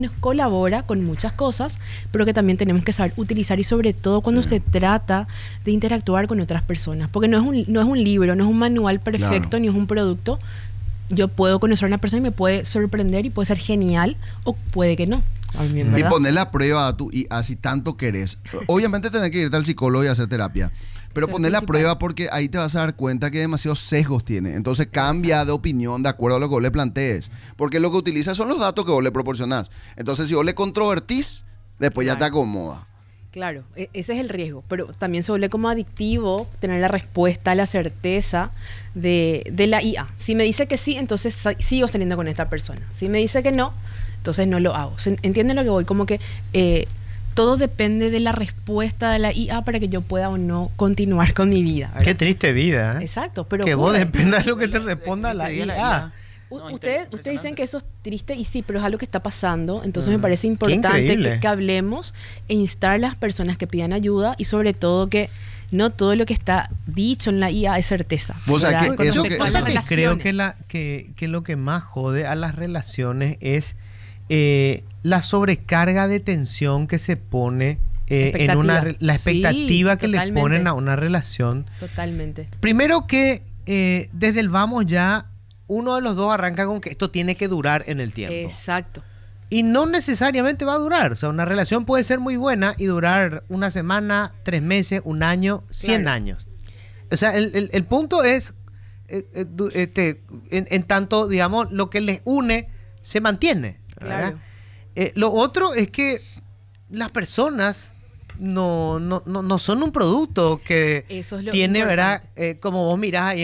nos colabora con muchas cosas, pero que también tenemos que saber utilizar y sobre todo cuando se trata de interactuar con otras personas, porque no es un libro, no es un manual perfecto, ni es un producto. Yo puedo conocer a una persona y me puede sorprender y puede ser genial o puede que no. Y poner la prueba a tu IA si tanto querés. Obviamente tenés que irte al psicólogo y hacer terapia. Pero poner la prueba porque ahí te vas a dar cuenta que demasiados sesgos tiene. Entonces cambia de opinión de acuerdo a lo que vos le plantees. Porque lo que utiliza son los datos que vos le proporcionás. Entonces si vos le controvertís, después ya te acomoda. Claro, ese es el riesgo. Pero también se vuelve como adictivo tener la respuesta, la certeza de la IA. Si me dice que sí, entonces sigo saliendo con esta persona. Si me dice que no, entonces no lo hago. ¿Entienden lo que voy? Como que todo depende de la respuesta de la IA para que yo pueda o no continuar con mi vida, ¿verdad? Qué triste vida, ¿eh? Exacto, pero que vos dependas de lo que te responda la IA. Ustedes dicen que eso es triste y sí, pero es algo que está pasando. Entonces me parece importante que hablemos e instar a las personas que pidan ayuda y sobre todo que no todo lo que está dicho en la IA es certeza. ¿Vos sabés que eso creo que lo que más jode a las relaciones es la sobrecarga de tensión que se pone en la expectativa que le ponen a una relación. Totalmente. Primero que desde el vamos ya uno de los dos arranca con que esto tiene que durar en el tiempo. Exacto. Y no necesariamente va a durar. O sea, una relación puede ser muy buena y durar una semana, 3 meses, un año, 100 años. O sea, el punto es, en tanto, digamos, lo que les une se mantiene. Claro. Lo otro es que las personas no son un producto que eso es lo tiene, importante. ¿verdad? Como vos mirás ahí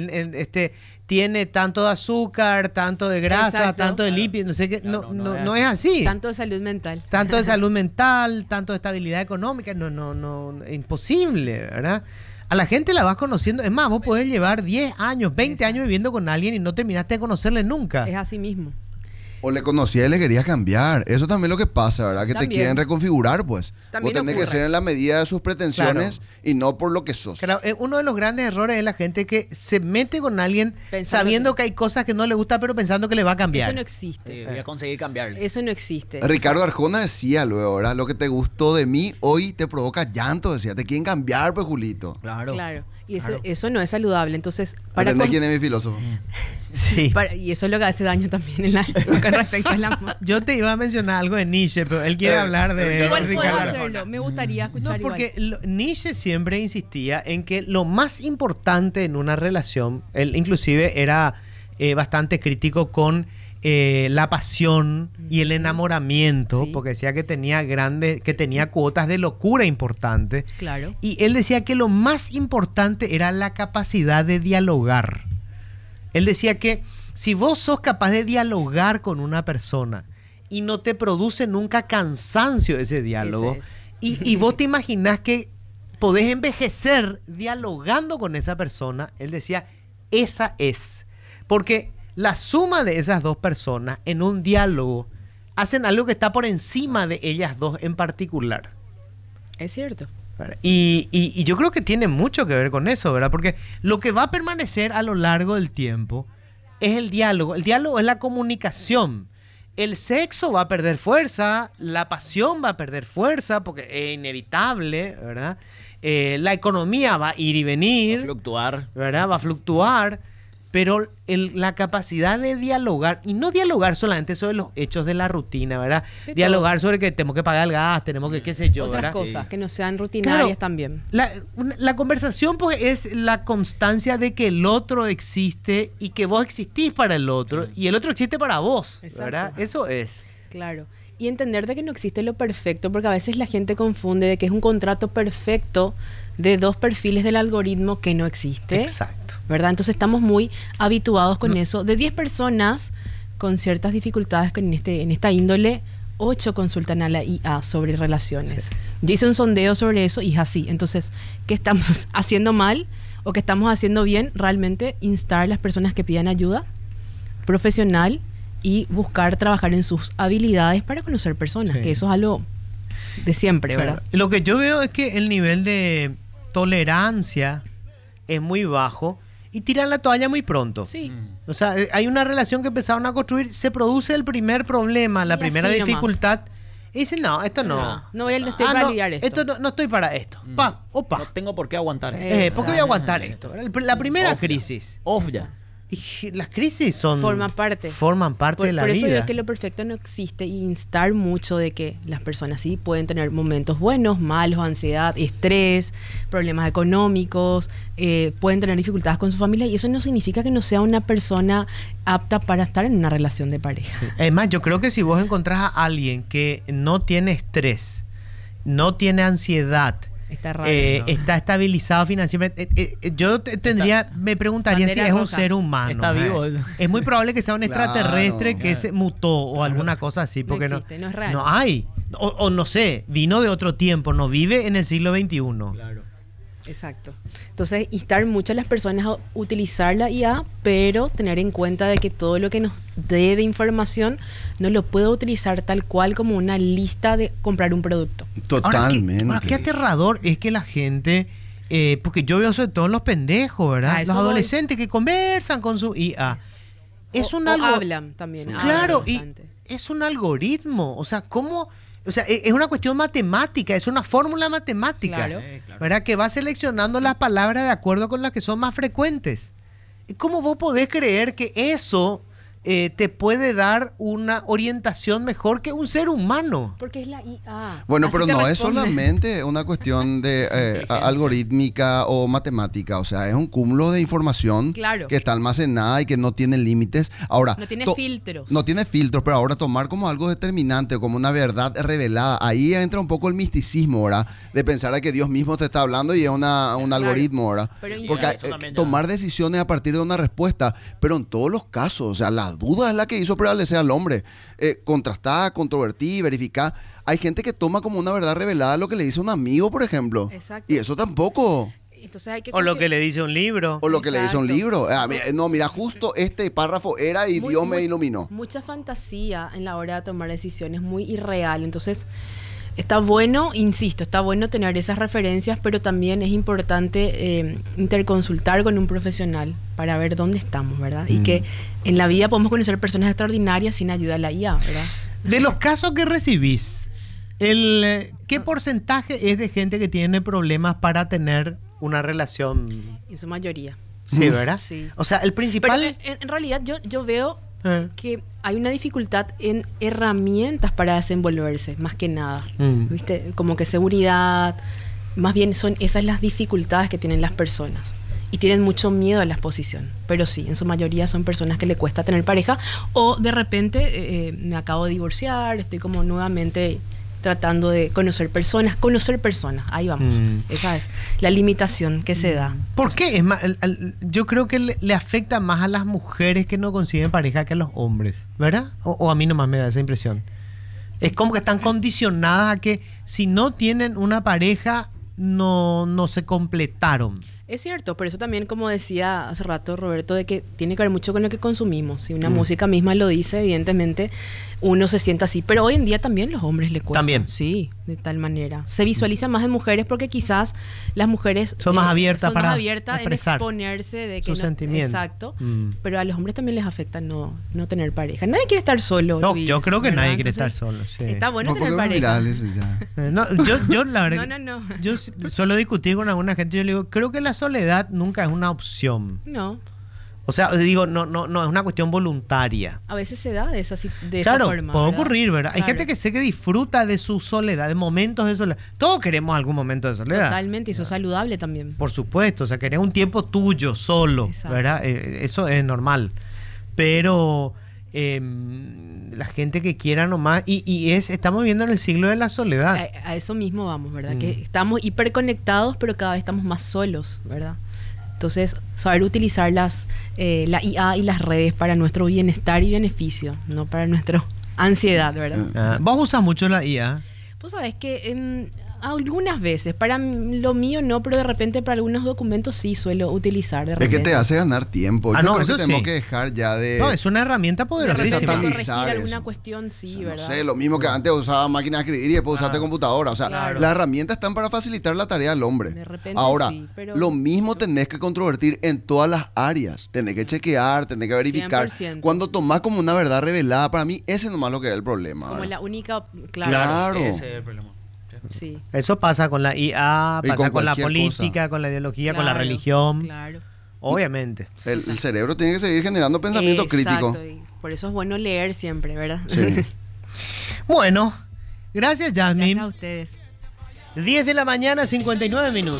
tiene tanto de azúcar, tanto de grasa, Exacto. tanto de lípidos, no sé qué, no es así. Tanto de salud mental. Tanto de salud mental, tanto de estabilidad económica, imposible, ¿verdad? A la gente la vas conociendo, es más, vos podés llevar 10 años, 20 años viviendo con alguien y no terminaste de conocerle nunca. Es así mismo. O le conocías y le querías cambiar. Eso también es lo que pasa, ¿verdad? Que También. te quieren reconfigurar, pues. También vos tenés ocurre. que ser en la medida de sus pretensiones y no por lo que sos. Claro, uno de los grandes errores es la gente que se mete con alguien sabiendo que hay cosas que no le gusta, pero pensando que le va a cambiar. Eso no existe. Voy a conseguir cambiarle. Eso no existe. Ricardo Arjona decía luego, ¿verdad? Lo que te gustó de mí hoy te provoca llanto, decía. Te quieren cambiar, pues, Julito. Claro. Y eso no es saludable. Entonces, ¿Entendés quién es mi filósofo? Sí. Y eso es lo que hace daño también con respecto al amor. Yo te iba a mencionar algo de Nietzsche, pero él quiere hablar de Igual puedo Ricardo. hacerlo. Me gustaría escuchar porque Nietzsche siempre insistía en que lo más importante en una relación, él inclusive era bastante crítico con la pasión y el enamoramiento, porque decía que tenía cuotas de locura importantes. Claro. Y él decía que lo más importante era la capacidad de dialogar. Él decía que si vos sos capaz de dialogar con una persona y no te produce nunca cansancio ese diálogo, y vos te imaginás que podés envejecer dialogando con esa persona, él decía, esa es. Porque la suma de esas dos personas en un diálogo hacen algo que está por encima de ellas dos en particular. Es cierto. Y yo creo que tiene mucho que ver con eso, ¿verdad? Porque lo que va a permanecer a lo largo del tiempo es el diálogo. El diálogo es la comunicación. El sexo va a perder fuerza, la pasión va a perder fuerza porque es inevitable, ¿verdad? La economía va a ir y venir. Va a fluctuar. ¿Verdad? Va a fluctuar. Pero la capacidad de dialogar, y no dialogar solamente sobre los hechos de la rutina, ¿verdad? Dialogar sobre que tenemos que pagar el gas, tenemos que qué sé yo, otras ¿verdad? cosas que no sean rutinarias también. La conversación pues es la constancia de que el otro existe y que vos existís para el otro y el otro existe para vos, ¿verdad? Eso es. Claro. Y entender de que no existe lo perfecto, porque a veces la gente confunde de que es un contrato perfecto de dos perfiles del algoritmo que no existe. Exacto. ¿Verdad? Entonces estamos muy habituados con eso. De 10 personas con ciertas dificultades en esta índole, 8 consultan a la IA sobre relaciones. Sí. Yo hice un sondeo sobre eso y es así. Entonces, ¿qué estamos haciendo mal o qué estamos haciendo bien? Realmente instar a las personas que pidan ayuda profesional y buscar trabajar en sus habilidades para conocer personas, que eso es algo de siempre, ¿verdad? Lo que yo veo es que el nivel de tolerancia es muy bajo y tiran la toalla muy pronto. Sí. O sea, hay una relación que empezaron a construir, se produce el primer problema, la Y primera así nomás. dificultad, y dicen, no, esto no. No estoy para no, lidiar esto. no estoy para esto. Pa, opa. No tengo por qué aguantar. ¿Por qué voy a aguantar esto? La primera crisis. Off ya. Y las crisis Forman parte. Forman parte de la por vida. eso digo que lo perfecto no existe y instar mucho de que las personas sí pueden tener momentos buenos, malos, ansiedad, estrés, problemas económicos, pueden tener dificultades con su familia y eso no significa que no sea una persona apta para estar en una relación de pareja. Además, yo creo que si vos encontrás a alguien que no tiene estrés, no tiene ansiedad, Está raro. está estabilizado financieramente, me preguntaría si Bandera es un roja. ser humano. Está vivo. Es muy probable que sea un Claro. extraterrestre que se mutó o alguna cosa así, No porque existe, no es real. no hay. O no sé, vino de otro tiempo, no vive en el siglo XXI. Claro. Exacto. Entonces, instar mucho a las personas a utilizar la IA, pero tener en cuenta de que todo lo que nos dé de información no lo puedo utilizar tal cual como una lista de comprar un producto. Totalmente. Ahora, qué aterrador es que la gente, porque yo veo sobre todo los pendejos, ¿verdad? A eso Los voy. adolescentes que conversan con su IA. Es O hablan también. Claro, hablan y bastante. es un algoritmo. O sea, ¿cómo? O sea, es una cuestión matemática, es una fórmula matemática, Claro. ¿verdad? Que va seleccionando las palabras de acuerdo con las que son más frecuentes. ¿Cómo vos podés creer que eso te puede dar una orientación mejor que un ser humano? Porque es la IA. Bueno, Así pero te no es responde. solamente una cuestión de inteligencia. algorítmica o matemática, o sea, es un cúmulo de información Claro. que está almacenada y que no tiene límites. Ahora, No tiene filtros. No tiene filtros, pero ahora tomar como algo determinante, como una verdad revelada, ahí entra un poco el misticismo, ¿verdad? De pensar a que Dios mismo te está hablando y es un algoritmo, ¿verdad? Pero Porque eso también ya. tomar decisiones a partir de una respuesta, pero en todos los casos, o sea, la duda es la que hizo prevalecer al hombre. Contrastar, controvertir, verificar. Hay gente que toma como una verdad revelada lo que le dice un amigo, por ejemplo. Exacto. Y eso tampoco. Entonces hay que O lo coger- que le dice un libro. O lo que le dice un Exacto. libro. No, mira, justo este párrafo era y Muy- Dios me muy- iluminó. Mucha fantasía en la hora de tomar decisiones, muy irreal. Entonces, está bueno, insisto, está bueno tener esas referencias, pero también es importante interconsultar con un profesional para ver dónde estamos, ¿verdad? Y que en la vida podemos conocer personas extraordinarias sin ayuda de la IA, ¿verdad? De los casos que recibís, ¿qué porcentaje es de gente que tiene problemas para tener una relación? En su mayoría. Sí, ¿verdad? Sí. O sea, el Pero principal... en realidad yo veo Eh. que hay una dificultad en herramientas para desenvolverse, más que nada. Mm. ¿Viste? Como que seguridad, más bien son esas las dificultades que tienen las personas. Y tienen mucho miedo a la exposición. Pero sí, en su mayoría son personas que le cuesta tener pareja. O de repente me acabo de divorciar, estoy como nuevamente tratando de conocer personas. Ahí vamos. Esa es la limitación que se da. ¿Por qué? Es más, yo creo que le afecta más a las mujeres que no consiguen pareja que a los hombres, ¿verdad? O a mí nomás me da esa impresión. Es como que están condicionadas a que si no tienen una pareja, no se completaron. Es cierto, pero eso también, como decía hace rato Roberto, de que tiene que ver mucho con lo que consumimos. Si una música misma lo dice, evidentemente uno se sienta así. Pero hoy en día también los hombres le cuesta. También. Sí, de tal manera. Se visualiza más en mujeres porque quizás las mujeres Son más abiertas son para más abiertas en expresar exponerse de que sus sentimientos. Exacto. Mm. Pero a los hombres también les afecta no tener pareja. Nadie quiere estar solo. No, Luis, yo creo que ¿verdad? nadie quiere Entonces, estar solo. Sí. Está bueno ¿Por qué tener me pareja. mirás, licenciada? No, yo la verdad No. yo suelo discutir con alguna gente, yo le digo, creo que la soledad nunca es una opción. No, O sea, digo, no es una cuestión voluntaria. a veces se da de esa Claro, forma. puede ¿verdad? ocurrir, ¿verdad? Hay Claro. gente que sé que disfruta de su soledad, de momentos de soledad. Todos queremos algún momento de soledad. Totalmente, y eso es saludable también. Por supuesto, o sea, querés un tiempo tuyo, solo, Exacto. ¿verdad? Eso es normal. Pero la gente que quiera nomás, estamos viviendo en el siglo de la soledad. A eso mismo vamos, ¿verdad? Que estamos hiperconectados, pero cada vez estamos más solos, ¿verdad? Entonces, saber utilizar la IA y las redes para nuestro bienestar y beneficio, no para nuestra ansiedad, ¿verdad? Vos usas mucho la IA. Pues sabes que Algunas veces, para lo mío no, pero de repente para algunos documentos sí suelo utilizar de Es repente. que te hace ganar tiempo. Ah, Yo no, creo que eso tenemos sí. que dejar ya de... No, es una herramienta De poderosísima. repente corregir satanizar alguna eso. cuestión, sí, O sea, ¿verdad? no sé, lo mismo que antes usaba máquina de escribir y después usaste computadora. O sea, Claro. las herramientas están para facilitar la tarea al hombre. De repente Ahora, sí, pero- lo mismo tenés que controvertir en todas las áreas. Tenés que chequear, tenés que verificar. 100%. Cuando tomás como una verdad revelada, para mí ese nomás lo que es el problema. Como ¿verdad? la única, claro. Claro. Ese es el problema. Sí. Eso pasa con la IA, Y pasa con con la cualquier política, cosa. con la ideología, con la Claro, religión. Claro. Obviamente. El cerebro tiene que seguir generando pensamiento Exacto, crítico. y por eso es bueno leer siempre, ¿verdad? Sí. Bueno, gracias, Jasmine. Gracias a ustedes. 10 de la mañana, 59 minutos.